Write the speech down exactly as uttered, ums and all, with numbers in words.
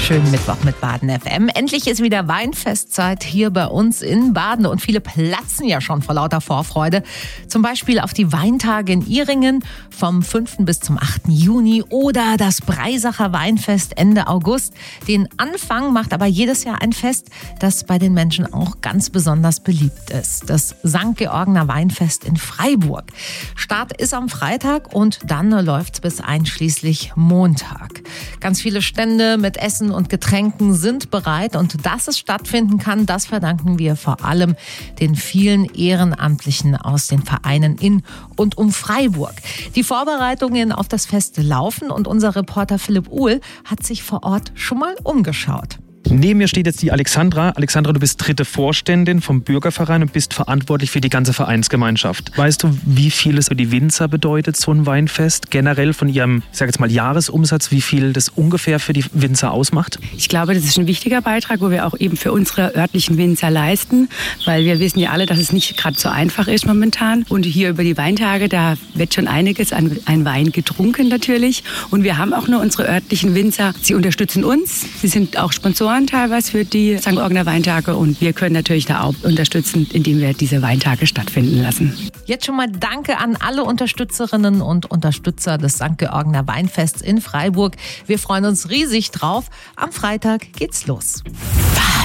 Schönen Mittwoch mit Baden F M. Endlich ist wieder Weinfestzeit hier bei uns in Baden und viele platzen ja schon vor lauter Vorfreude. Zum Beispiel auf die Weintage in Ihringen vom fünften bis zum achten Juni oder das Breisacher Weinfest Ende August. Den Anfang macht aber jedes Jahr ein Fest, das bei den Menschen auch ganz besonders beliebt ist. Das Sankt Georgener Weinfest in Freiburg. Start ist am Freitag und dann läuft's bis einschließlich Montag. Ganz viele Stände mit Essen und Getränken sind bereit und dass es stattfinden kann, das verdanken wir vor allem den vielen Ehrenamtlichen aus den Vereinen in und um Freiburg. Die Vorbereitungen auf das Fest laufen und unser Reporter Philipp Uhl hat sich vor Ort schon mal umgeschaut. Neben mir steht jetzt die Alexandra. Alexandra, du bist dritte Vorständin vom Bürgerverein und bist verantwortlich für die ganze Vereinsgemeinschaft. Weißt du, wie viel es für die Winzer bedeutet, so ein Weinfest? Generell von ihrem, ich sage jetzt mal, Jahresumsatz, wie viel das ungefähr für die Winzer ausmacht? Ich glaube, das ist ein wichtiger Beitrag, wo wir auch eben für unsere örtlichen Winzer leisten, weil wir wissen ja alle, dass es nicht gerade so einfach ist momentan. Und hier über die Weintage, da wird schon einiges an, an Wein getrunken natürlich. Und wir haben auch nur unsere örtlichen Winzer. Sie unterstützen uns. Sie sind auch Sponsoren teilweise für die Sankt Georgener Weintage und wir können natürlich da auch unterstützen, indem wir diese Weintage stattfinden lassen. Jetzt schon mal Danke an alle Unterstützerinnen und Unterstützer des Sankt Georgener Weinfests in Freiburg. Wir freuen uns riesig drauf. Am Freitag geht's los.